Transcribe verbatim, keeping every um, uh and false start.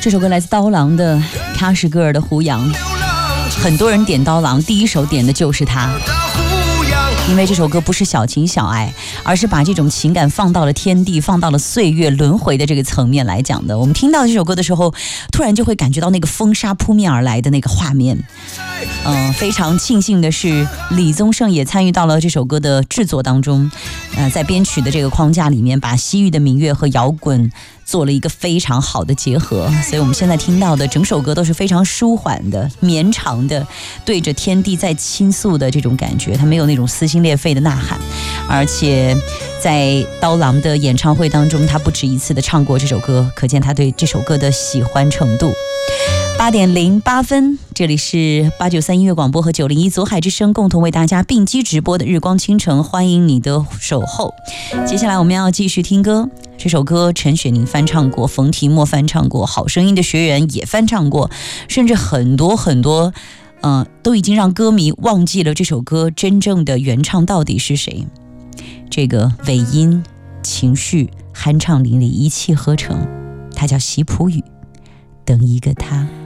这首歌来自刀郎的喀什噶尔的胡杨，很多人点刀郎第一首点的就是他，因为这首歌不是小情小爱，而是把这种情感放到了天地，放到了岁月轮回的这个层面来讲的。我们听到这首歌的时候，突然就会感觉到那个风沙扑面而来的那个画面。嗯、呃，非常庆幸的是，李宗盛也参与到了这首歌的制作当中，呃，在编曲的这个框架里面，把西域的民乐和摇滚做了一个非常好的结合，所以我们现在听到的整首歌都是非常舒缓的、绵长的，对着天地在倾诉的这种感觉，它没有那种撕心裂肺的呐喊。而且在刀郎的演唱会当中，他不止一次的唱过这首歌，可见他对这首歌的喜欢程度。八点零八分，这里是八九三音乐广播和九零一左海之声共同为大家并机直播的日光倾城，欢迎你的守候。接下来我们要继续听歌，这首歌陈雪凝翻唱过，冯提莫翻唱过，好声音的学员也翻唱过，甚至很多很多呃，都已经让歌迷忘记了这首歌真正的原唱到底是谁。这个尾音情绪酣畅淋漓，一气呵成，它叫席普语，等一个他。